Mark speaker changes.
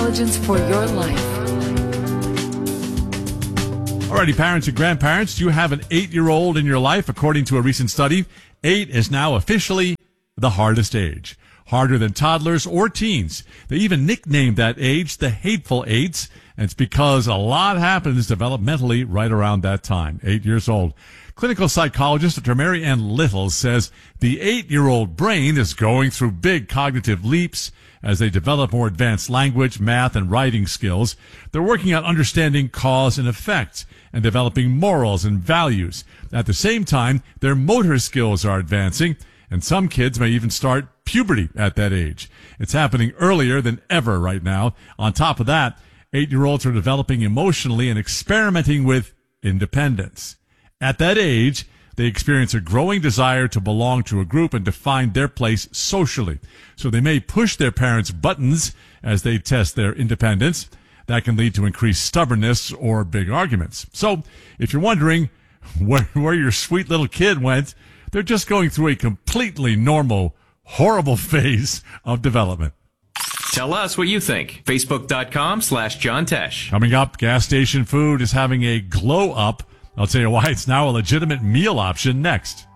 Speaker 1: intelligence for your life.
Speaker 2: Alrighty, parents and grandparents, do you have an 8-year-old in your life? According to a recent study, 8 is now officially the hardest age. Harder than toddlers or teens. They even nicknamed that age the hateful eights, and it's because a lot happens developmentally right around that time, 8 years old. Clinical psychologist Dr. Mary Ann Little says the 8-year-old brain is going through big cognitive leaps as they develop more advanced language, math, and writing skills. They're working on understanding cause and effect and developing morals and values. At the same time, their motor skills are advancing, and some kids may even start puberty at that age. It's happening earlier than ever right now. On top of that, 8-year-olds are developing emotionally and experimenting with independence. At that age, they experience a growing desire to belong to a group and to find their place socially. So they may push their parents' buttons as they test their independence. That can lead to increased stubbornness or big arguments. So if you're wondering where your sweet little kid went, they're just going through a completely normal, horrible phase of development.
Speaker 3: Tell us what you think. Facebook.com/John Tesh.
Speaker 2: Coming up, gas station food is having a glow up. I'll tell you why it's now a legitimate meal option next.